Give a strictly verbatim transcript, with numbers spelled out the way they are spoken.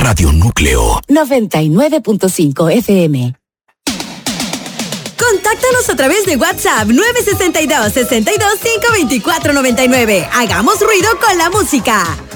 Radio Núcleo. noventa y nueve punto cinco F M. Contáctanos a través de WhatsApp nueve seis dos, seis dos, cinco dos cuatro nueve nueve. Hagamos ruido con la música.